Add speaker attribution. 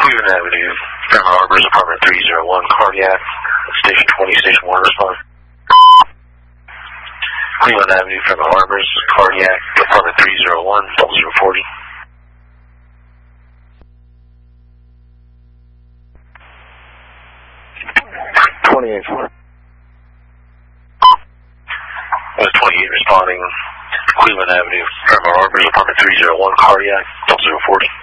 Speaker 1: Cleveland Avenue, Fairmont Harbors, apartment 301, cardiac, station 20, station 1, respond. Cleveland Avenue, Fairmont Harbors, cardiac, apartment 301, 0040.
Speaker 2: 28-4.
Speaker 1: That's 28 responding. Cleveland Avenue, Fairmont Harbors, apartment 301, cardiac, 040.